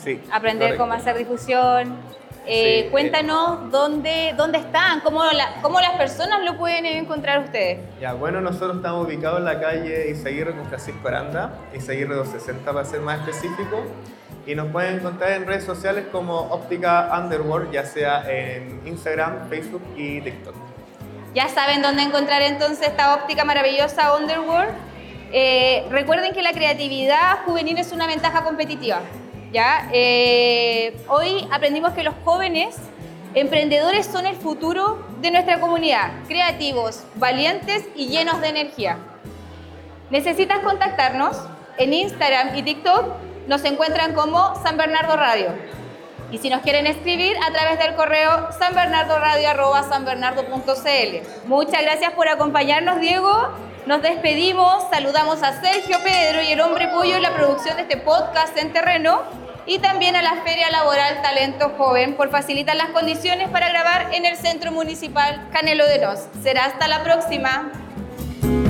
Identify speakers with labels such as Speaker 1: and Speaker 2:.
Speaker 1: Sí,
Speaker 2: aprender
Speaker 1: correcto.
Speaker 2: cómo hacer difusión.
Speaker 1: Sí,
Speaker 2: Cuéntanos dónde están, cómo las personas lo pueden encontrar ustedes.
Speaker 1: Ya, bueno, nosotros estamos ubicados en la calle Izaguirre con Francisco Aranda, Izaguirre 260 para ser más específico, y nos pueden encontrar en redes sociales como Óptica Underworld, ya sea en Instagram, Facebook y TikTok.
Speaker 2: Ya saben dónde encontrar entonces esta óptica maravillosa Underworld. Recuerden que la creatividad juvenil es una ventaja competitiva. ¿Ya? Hoy aprendimos que los jóvenes emprendedores son el futuro de nuestra comunidad, creativos, valientes y llenos de energía. ¿Necesitas contactarnos? En Instagram y TikTok nos encuentran como San Bernardo Radio. Y si nos quieren escribir, a través del correo sanbernardoradio@sanbernardo.cl. Muchas gracias por acompañarnos, Diego. Nos despedimos, saludamos a Sergio, Pedro y el Hombre Pollo en la producción de este podcast en terreno, y también a la Feria Laboral Talento Joven por facilitar las condiciones para grabar en el Centro Municipal Canelo de Nos. Será hasta la próxima.